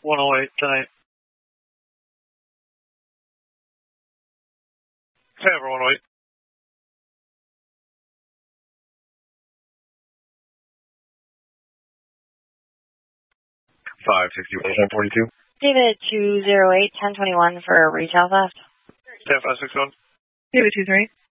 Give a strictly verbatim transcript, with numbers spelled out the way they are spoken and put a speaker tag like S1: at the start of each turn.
S1: one oh eight tonight. Favor one oh eight. five sixty-one, ten forty-two.
S2: David two zero eight, ten twenty-one for retail theft.
S1: ten five six one.
S3: David two three.